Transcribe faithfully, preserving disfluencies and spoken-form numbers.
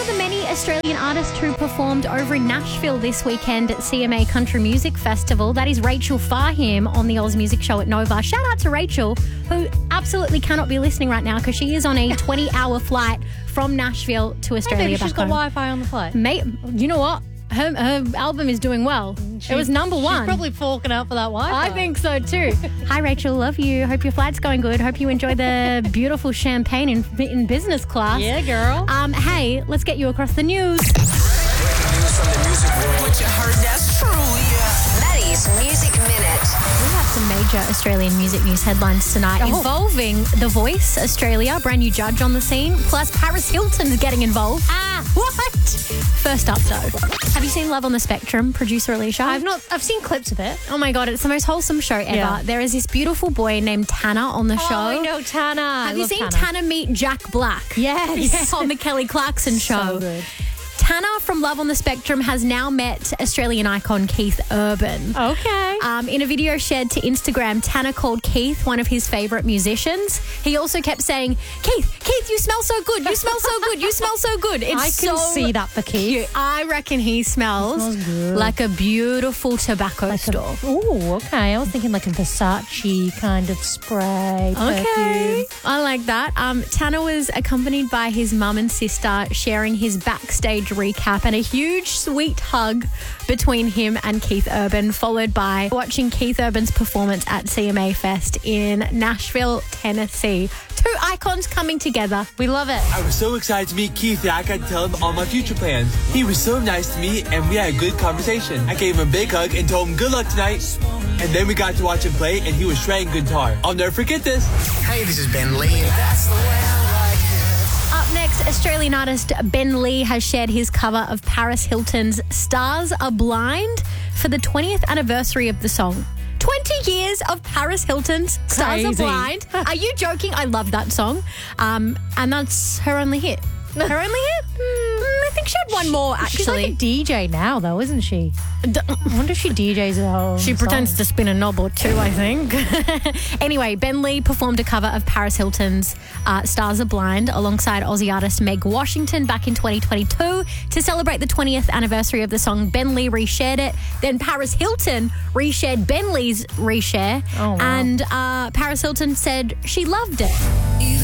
of the many Australian artists who performed over in Nashville this weekend at C M A Country Music Festival. That is Rachel Fahim on the Oz Music Show at Nova. Shout out to Rachel, who absolutely cannot be listening right now because she is on a twenty-hour flight from Nashville to Australia. Maybe back she's got home. Wi-Fi on the flight. Mate, you know what? Her, her album is doing well. She, it was number one. She's probably forking out for that Wi-Fi. I think so too. Hi, Rachel. Love you. Hope your flight's going good. Hope you enjoy the beautiful champagne in, in business class. Yeah, girl. Um, hey, let's get you across the news. Breaking news from the music world. What you heard, that's true, yeah. Maddie's Music Minute. We have some major Australian music news headlines tonight Oh. involving The Voice Australia, brand new judge on the scene, plus Paris Hilton's getting involved. Ah, What? First up, though, have you seen Love on the Spectrum, producer Alicia? I've not. I've seen clips of it. Oh my God, it's the most wholesome show ever. Yeah. There is this beautiful boy named Tanner on the show. Oh, I know Tanner. I Have you love seen Tanner? Tanner meet Jack Black? Yes. Yeah, on the Kelly Clarkson show. So good. Tanner from Love on the Spectrum has now met Australian icon Keith Urban. Okay. Um, in a video shared to Instagram, Tanner called Keith one of his favourite musicians. He also kept saying, Keith, Keith, you smell so good. You smell so good. You smell so good. It's I can so see that for Keith. cute. I reckon he smells, Smells good. like a beautiful tobacco Like a- store. Ooh, okay. I was thinking like a Versace kind of spray. Okay. Perfume. I like that. Um, Tanner was accompanied by his mum and sister, sharing his backstage recap and a huge sweet hug between him and Keith Urban, followed by watching Keith Urban's performance at C M A Fest in Nashville, Tennessee. Two icons coming together. We love it. I was so excited to meet Keith that I got to tell him all my future plans. He was so nice to me, and we had a good conversation. I gave him a big hug and told him good luck tonight. And then we got to watch him play, and he was shredding guitar. I'll never forget this. Hey, this is Ben Lee. That's the way I like it. Up next, Australian artist Ben Lee has shared his cover of Paris Hilton's Stars Are Blind for the twentieth anniversary of the song. twenty years of Paris Hilton's Stars Are Crazy. Blind. Are you joking? I love that song. Um, and that's her only hit. Her only hit? Mm, I think she had one more, actually. She's like a D J now, though, isn't she? I wonder if she D Js at home. She pretends to spin a knob or two, I think. Anyway, Ben Lee performed a cover of Paris Hilton's uh, Stars Are Blind alongside Aussie artist Meg Washington back in twenty twenty-two. To celebrate the twentieth anniversary of the song, Ben Lee reshared it. Then Paris Hilton reshared Ben Lee's reshare. Oh, wow. And uh, Paris Hilton said she loved it.